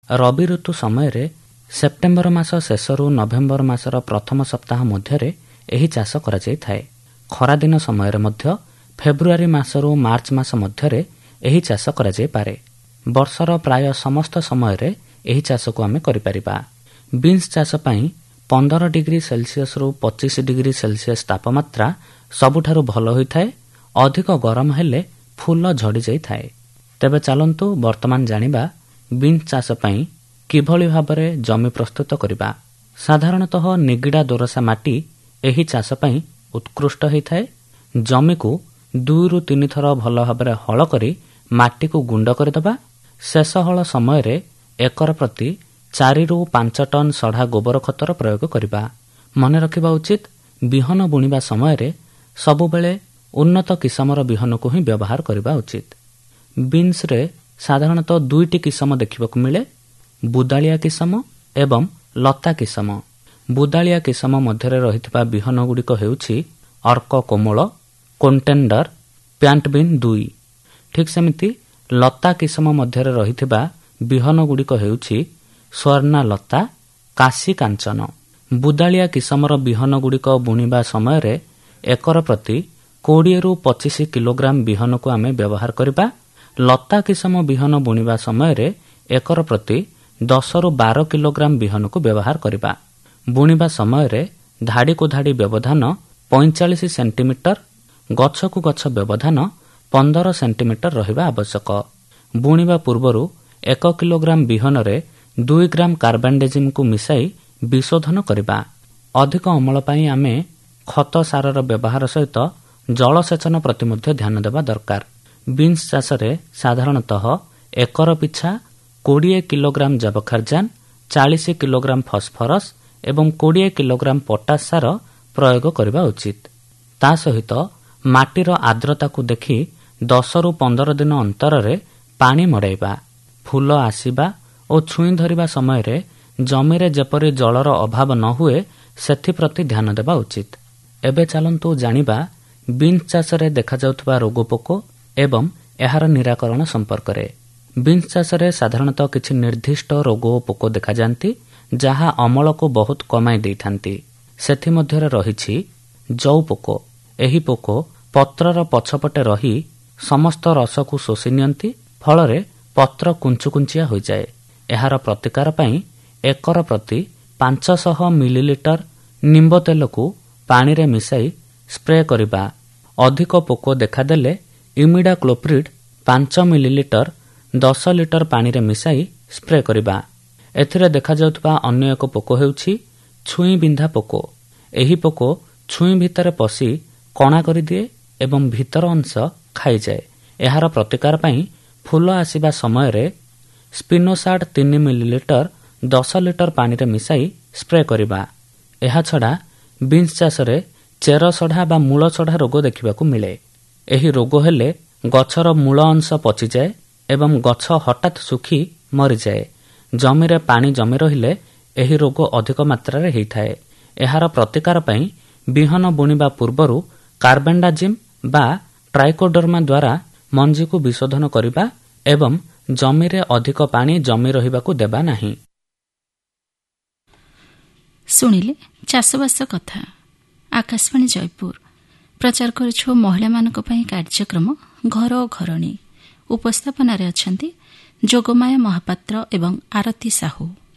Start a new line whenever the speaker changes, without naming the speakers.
ରବି ଋତୁ ସମୟରେ ସେପ୍ଟେମ୍ବର ମାସ ଶେଷରୁ ନଭେମ୍ବର ମାସର ପ୍ରଥମ ସପ୍ତାହ ମଧ୍ୟରେ ଏହି ଚାଷ କରାଯାଇଥାଏ। ଖରାଦିନ ସମୟରେ ମଧ୍ୟ ଫେବୃଆରୀ ମାସରୁ ମାର୍ଚ୍ଚ ମାସ ମଧ୍ୟରେ ଏହି ଚାଷ କରାଯାଇପାରେ। ବର୍ଷର ପ୍ରାୟ ସମସ୍ତ ସମୟରେ ଏହି ଚାଷକୁ ଆମେ କରିପାରିବା। ବିନ୍ସ ଚାଷ ପାଇଁ 15 ଡିଗ୍ରୀ ସେଲସିୟସରୁ 25 ଡିଗ୍ରୀ ସେଲସିୟସ ତାପମାତ୍ରା ସବୁଠାରୁ ଭଲ ହୋଇଥାଏ। ଅଧିକ ଗରମ ହେଲେ ଫୁଲ ଝଡ଼ିଯାଇଥାଏ। ତେବେ ଚାଲନ୍ତୁ ବର୍ତ୍ତମାନ ଜାଣିବା ବିନ୍ସ ଚାଷ ପାଇଁ କିଭଳି ଭାବରେ ଜମି ପ୍ରସ୍ତୁତ କରିବା। ସାଧାରଣତଃ ନିଗିଡ଼ା ଦୋରସା ମାଟି ଏହି ଚାଷ ପାଇଁ ଉତ୍କୃଷ୍ଟ ହୋଇଥାଏ। ଜମିକୁ 2ରୁ 3 ଥର ଭଲ ଭାବରେ ହଳ କରି ମାଟିକୁ ଗୁଣ୍ଡ କରିଦେବା। ଶେଷ ହଳ ସମୟରେ ଏକର ପ୍ରତି 4ରୁ 5 ଟନ୍ ସଢ଼ା ଗୋବର ଖତର ପ୍ରୟୋଗ କରିବା। ମନେ ରଖିବା ଉଚିତ, ବିହନ ବୁଣିବା ସମୟରେ ସବୁବେଳେ ଉନ୍ନତ କିସମର ବିହନକୁ ହିଁ ବ୍ୟବହାର କରିବା ଉଚିତ। ବିନ୍ସରେ ସାଧାରଣତଃ 2ଟି କିସମ ଦେଖିବାକୁ ମିଳେ, ବୁଦାଳିଆ କିସମ ଏବଂ ଲତା କିସମ। ବୁଦାଳିଆ କିସମ ମଧ୍ୟରେ ରହିଥିବା ବିହନଗୁଡ଼ିକ ହେଉଛି ଅର୍କ କୋମଳ, କୋଣ୍ଟେଣ୍ଡର, ପ୍ୟାଣ୍ଟବିନ୍ 2। ଠିକ୍ ସେମିତି ଲତା କିସମ ମଧ୍ୟରେ ରହିଥିବା ବିହନଗୁଡ଼ିକ ହେଉଛି ସ୍ୱର୍ଣ୍ଣାଲତା, କାଶୀ କାଞ୍ଚନ। ବୁଦାଳିଆ କିସମର ବିହନଗୁଡ଼ିକ ବୁଣିବା ସମୟରେ ଏକର ପ୍ରତି 20ରୁ 25 କିଲୋଗ୍ରାମ ବିହନକୁ ଆମେ ବ୍ୟବହାର କରିବା। ଲତା କିସମ ବିହନ ବୁଣିବା ସମୟରେ ଏକର ପ୍ରତି 10ରୁ 12 କିଲୋଗ୍ରାମ ବିହନକୁ ବ୍ୟବହାର କରିବା। ବୁଣିବା ସମୟରେ ଧାଡ଼ିକୁ ଧାଡ଼ି ବ୍ୟବଧାନ 45 ସେଣ୍ଟିମିଟର, ଗଛକୁ ଗଛ ବ୍ୟବଧାନ 15 ସେଣ୍ଟିମିଟର ରହିବା ଆବଶ୍ୟକ। ବୁଣିବା ପୂର୍ବରୁ 1 କିଲୋଗ୍ରାମ ବିହନରେ 2 ଗ୍ରାମ କାର୍ବାଣ୍ଡେଜିମ୍କୁ ମିଶାଇ ବିଶୋଧନ କରିବା। ଅଧିକ ଅମଳ ପାଇଁ ଆମେ ଖତ ସାରର ବ୍ୟବହାର ସହିତ ଜଳସେଚନ ପ୍ରତି ମଧ୍ୟ ଧ୍ୟାନ ଦେବା ଦରକାର। ବିନ୍ସ ଚାଷରେ ସାଧାରଣତଃ ଏକର ପିଛା 20 କିଲୋଗ୍ରାମ ଜାବଖାରଜାନ, 40 କିଲୋଗ୍ରାମ ଫସ୍ଫରସ୍ ଏବଂ 20 କିଲୋଗ୍ରାମ ପଟାସ ସାର ପ୍ରୟୋଗ କରିବା ଉଚିତ। ତା ସହିତ ମାଟିର ଆର୍ଦ୍ରତାକୁ ଦେଖି 10ରୁ 15 ଦିନ ଅନ୍ତରରେ ପାଣି ମଡ଼ାଇବା। ଫୁଲ ଆସିବା ଓ ଛୁଇଁ ଧରିବା ସମୟରେ ଜମିରେ ଯେପରି ଜଳର ଅଭାବ ନ ହୁଏ ସେଥିପ୍ରତି ଧ୍ୟାନ ଦେବା ଉଚିତ। ଏବେ ଚାଲନ୍ତୁ ଜାଣିବା ବିନ୍ସ ଚାଷରେ ଦେଖାଯାଉଥିବା ରୋଗପୋକ ଏବଂ ଏହାର ନିରାକରଣ ସମ୍ପର୍କରେ। ବିନ୍ସ ଚାଷରେ ସାଧାରଣତଃ କିଛି ନିର୍ଦ୍ଦିଷ୍ଟ ରୋଗ ଓ ପୋକ ଦେଖାଯାନ୍ତି ଯାହା ଅମଳକୁ ବହୁତ କମାଇ ଦେଇଥାନ୍ତି। ସେଥିମଧ୍ୟରେ ରହିଛି ଜଉ ପୋକ। ଏହି ପୋକ ପତ୍ରର ପଛପଟେ ରହି ସମସ୍ତ ରସକୁ ଶୋଷି ନିଅନ୍ତି, ଫଳରେ ପତ୍ର କୁଞ୍ଚୁକୁଞ୍ଚିଆ ହୋଇଯାଏ। ଏହାର ପ୍ରତିକାର ପାଇଁ ଏକର ପ୍ରତି 500 ମିଲିଲିଟର ନିମ୍ବ ତେଲକୁ ପାଣିରେ ମିଶାଇ ସ୍ପ୍ରେ କରିବା। ଅଧିକ ପୋକ ଦେଖାଦେଲେ ଇମିଡାକ୍ଲୋପ୍ରିଡ୍ 5 ମିଲିଲିଟର 10 ଲିଟର ପାଣିରେ ମିଶାଇ ସ୍ପ୍ରେ କରିବା। ଏଥିରେ ଦେଖାଯାଉଥିବା ଅନ୍ୟ ଏକ ପୋକ ହେଉଛି ଛୁଇଁ ବିନ୍ଧା ପୋକ। ଏହି ପୋକ ଛୁଇଁ ଭିତରେ ପଶି କଣା କରିଦିଏ ଏବଂ ଭିତର ଅଂଶ ଖାଇଯାଏ। ଏହାର ପ୍ରତିକାର ପାଇଁ ଫୁଲ ଆସିବା ସମୟରେ ସ୍ପିନୋସାଟ୍ 3 ମିଲିଲିଟର 10 ଲିଟର ପାଣିରେ ମିଶାଇ ସ୍ପ୍ରେ କରିବା। ଏହାଛଡ଼ା ବିନ୍ସ ଚାଷରେ ଚେର ସଢ଼ା ବା ମୂଳ ସଢ଼ା ରୋଗ ଦେଖିବାକୁ ମିଳେ। ଏହି ରୋଗ ହେଲେ ଗଛର ମୂଳ ଅଂଶ ପଚିଯାଏ ଏବଂ ଗଛ ହଠାତ୍ ଶୁଖି ମରିଯାଏ। ଜମିରେ ପାଣି ଜମି ରହିଲେ ଏହି ରୋଗ ଅଧିକ ମାତ୍ରାରେ ହୋଇଥାଏ। ଏହାର ପ୍ରତିକାର ପାଇଁ ବିହନ ବୁଣିବା ପୂର୍ବରୁ କାର୍ବାଣ୍ଡାଜିମ୍ ବା ଟ୍ରାଇକୋଡର୍ମା ଦ୍ୱାରା ମଞ୍ଜିକୁ ବିଶୋଧନ କରିବା ଏବଂ ଜମିରେ ଅଧିକ ପାଣି ଜମି ରହିବାକୁ ଦେବା ନାହିଁ।
ଶୁଣିଲେ ଚାଷବାସ କଥା। ଆକାଶବାଣୀ ଜୟପୁର ପ୍ରଚାର କରୁଛୁ ମହିଳାମାନଙ୍କ ପାଇଁ କାର୍ଯ୍ୟକ୍ରମ ଘର ଓ ଘରଣୀ। ଉପସ୍ଥାପନାରେ ଅଛନ୍ତି ଯୋଗମାୟା ମହାପାତ୍ର ଏବଂ ଆରତୀ ସାହୁ।